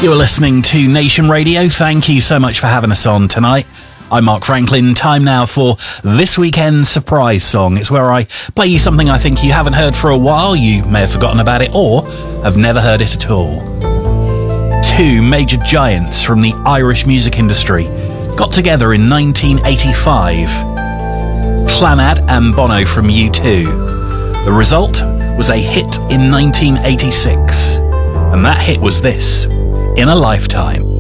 You are listening to Nation Radio. Thank you so much for having us on tonight. I'm Mark Franklin. Time now for this weekend's surprise song. It's where I play you something I think you haven't heard for a while. You may have forgotten about it or have never heard it at all. Two major giants from the Irish music industry got together in 1985. Clannad and Bono from U2. The result was a hit in 1986. And that hit was this, In a Lifetime.